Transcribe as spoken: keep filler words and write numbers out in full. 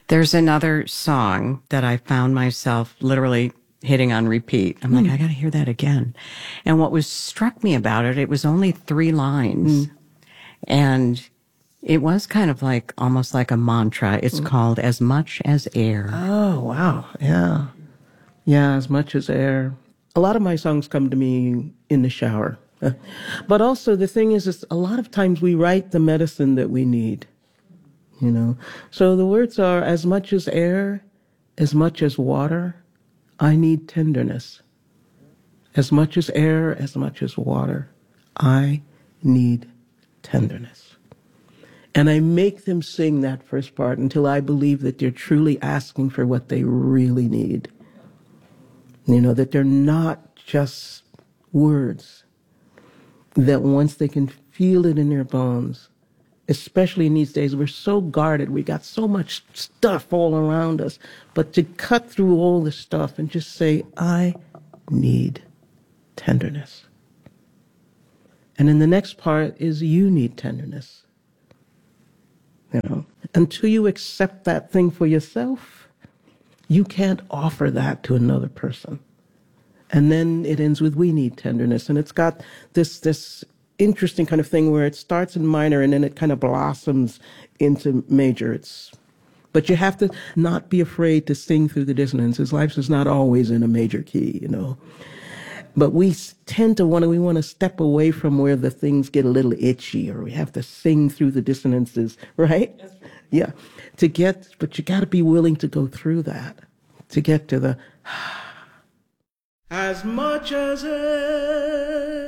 There's another song that I found myself literally hitting on repeat. I'm mm. like, I got to hear that again. And what was struck me about it, it was only three lines. Mm. And it was kind of like, almost like a mantra. It's mm. called As Much as Air. Oh, wow. Yeah. Yeah, As Much as Air. A lot of my songs come to me in the shower. But also the thing is, is, a lot of times we write the medicine that we need, you know. So the words are, as much as air, as much as water, I need tenderness. As much as air, as much as water, I need tenderness. And I make them sing that first part until I believe that they're truly asking for what they really need. You know, that they're not just words. That once they can feel it in their bones, especially in these days, we're so guarded. We got so much stuff all around us. But to cut through all the stuff and just say, I need tenderness. And then the next part is you need tenderness. You know, until you accept that thing for yourself, you can't offer that to another person. And then it ends with we need tenderness. And it's got this this interesting kind of thing where it starts in minor and then it kind of blossoms into major. It's But you have to not be afraid to sing through the dissonances. Life is not always in a major key, you know. But we tend to want to, we want to step away from where the things get a little itchy, or we have to sing through the dissonances, right? Yeah. To get, but you got to be willing to go through that, to get to the... As much as it